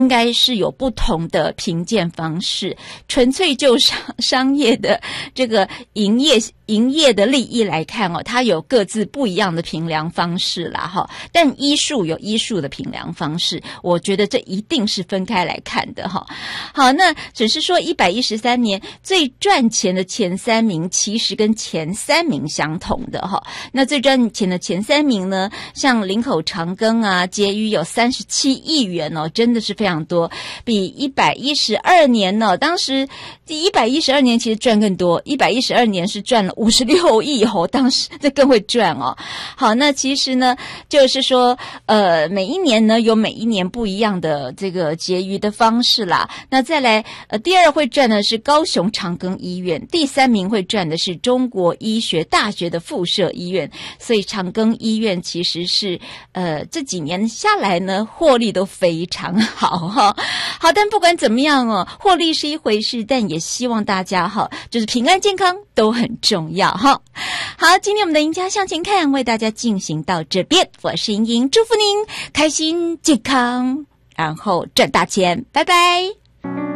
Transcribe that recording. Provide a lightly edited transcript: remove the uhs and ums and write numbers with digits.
应该是有不同的评鉴方式，纯粹就商业的这个营业的利益来看哦，它有各自不一样的评量方式啦哈。但医术有医术的评量方式，我觉得这一定是分开来看的哈。好，那只是说113年最赚钱的前3名其实跟前3名相同的哈。那最赚钱的前3名呢，像林口长庚啊，结余有37亿元哦，真的是非常多，比112年呢，当时第112年其实赚更多，112年是赚了56亿哦，当时这更会赚哦。好，那其实呢，就是说每一年呢有每一年不一样的这个结余的方式啦。那再来第2会赚的是高雄长庚医院，第3名会赚的是中国医学大学的附设医院。所以长庚医院其实是这几年下来呢获利都非常好哈。好，但不管怎么样哦，获利是一回事，但也希望大家哈，就是平安健康都很重要哈。好，今天我们的赢家向前看为大家进行到这边，我是莹莹，祝福您开心健康，然后赚大钱，拜拜。